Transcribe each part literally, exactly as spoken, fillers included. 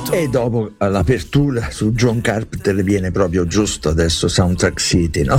E dopo l'apertura su John Carpenter viene proprio giusto adesso Soundtrack City, no?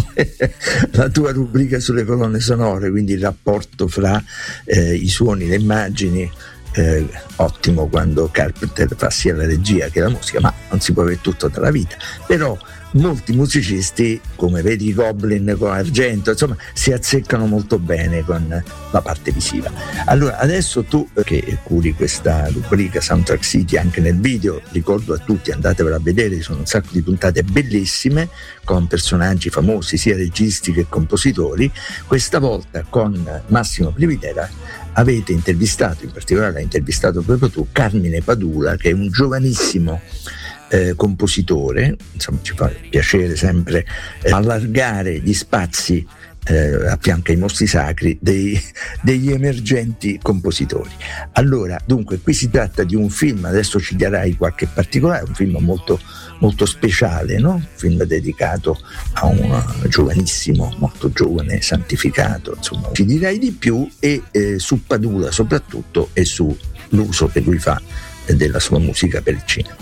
La tua rubrica sulle colonne sonore, quindi il rapporto fra eh, i suoni, le immagini. Eh, ottimo quando Carpenter fa sia la regia che la musica, ma non si può avere tutto dalla vita. Però molti musicisti, come vedi Goblin con Argento, insomma, si azzeccano molto bene con la parte visiva. Allora adesso tu che curi questa rubrica Soundtrack City anche nel video, ricordo a tutti, andatevela a vedere, ci sono un sacco di puntate bellissime con personaggi famosi, sia registi che compositori. Questa volta con Massimo Privitera avete intervistato, in particolare hai intervistato proprio tu, Carmine Padula, che è un giovanissimo eh, compositore. Insomma, ci fa piacere sempre eh, allargare gli spazi eh, a fianco ai mostri sacri dei, degli emergenti compositori. Allora, dunque, qui si tratta di un film, adesso ci darai qualche particolare, un film molto molto speciale, no? Un film dedicato a un giovanissimo, molto giovane, santificato, insomma, ci dirai di più, e eh, su Padula soprattutto, e sull'uso che lui fa eh, della sua musica per il cinema.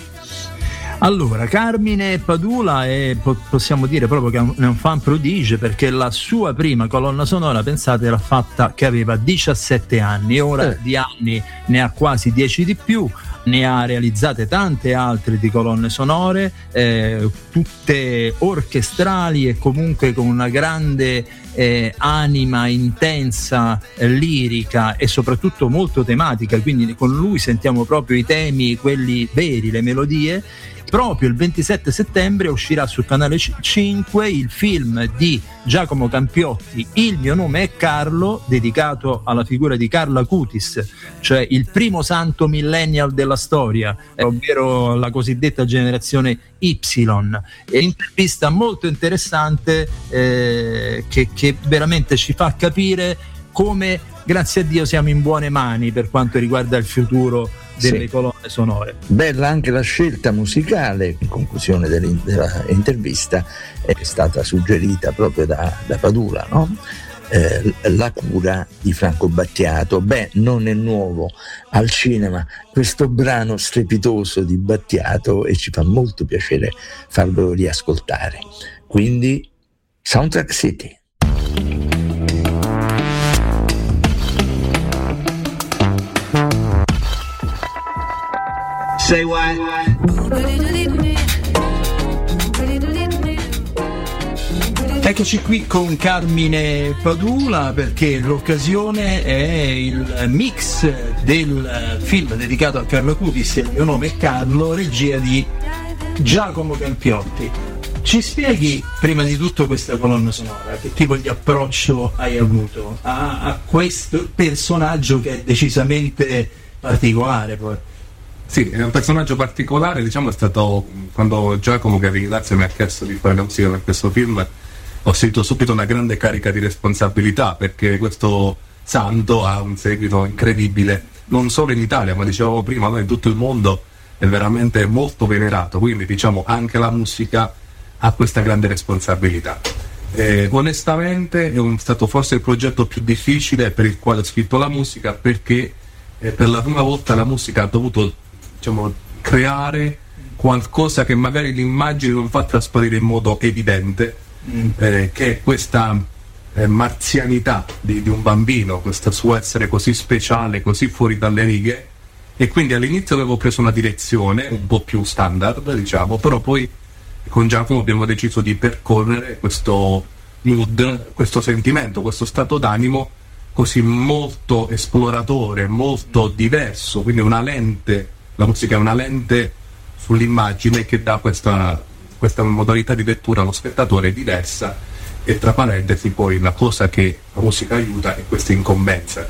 Allora, Carmine Padula è, possiamo dire proprio che è un fan prodigio, perché la sua prima colonna sonora, pensate, l'ha fatta che aveva diciassette anni, ora eh. di anni ne ha quasi dieci di più. Ne ha realizzate tante altre di colonne sonore, eh, tutte orchestrali e comunque con una grande eh, anima intensa, eh, lirica e soprattutto molto tematica, quindi con lui sentiamo proprio i temi, quelli veri, le melodie. Proprio il ventisette settembre uscirà sul canale cinque il film di Giacomo Campiotti, Il mio nome è Carlo, dedicato alla figura di Carlo Acutis, cioè il primo santo millennial della storia, ovvero la cosiddetta generazione Y. È un'intervista molto interessante eh, che, che veramente ci fa capire come, grazie a Dio, siamo in buone mani per quanto riguarda il futuro delle sì. colonne sonore. Bella anche la scelta musicale, in conclusione dell'intervista, è stata suggerita proprio da, da Padula, no? Eh, La cura di Franco Battiato. Beh, non è nuovo al cinema questo brano strepitoso di Battiato e ci fa molto piacere farvelo riascoltare. Quindi Soundtrack City. Say what? Eccoci qui con Carmine Padula, perché l'occasione è il mix del film dedicato a Carlo Acutis, Il mio nome è Carlo, regia di Giacomo Campiotti. Ci spieghi prima di tutto questa colonna sonora, che tipo di approccio hai avuto a, a questo personaggio che è decisamente particolare poi? Sì, è un personaggio particolare, diciamo, è stato quando Giacomo Campiotti mi ha chiesto di fare la musica per questo film, ho sentito subito una grande carica di responsabilità, perché questo santo ha un seguito incredibile, non solo in Italia, ma dicevamo prima, no, in tutto il mondo è veramente molto venerato, quindi diciamo anche la musica ha questa grande responsabilità. Eh, onestamente è un, stato forse il progetto più difficile per il quale ho scritto la musica, perché eh, per la prima volta la musica ha dovuto, diciamo, creare qualcosa che magari l'immagine non fa trasparire in modo evidente, mm. eh, che è questa eh, marzianità di, di un bambino, questo suo essere così speciale, così fuori dalle righe, e quindi all'inizio avevo preso una direzione un po' più standard, diciamo, però poi con Giacomo abbiamo deciso di percorrere questo mood, questo sentimento, questo stato d'animo così molto esploratore, molto diverso, quindi una lente, la musica è una lente sull'immagine che dà questa, questa modalità di lettura allo spettatore diversa, e tra parentesi poi la cosa che la musica aiuta è questa incombenza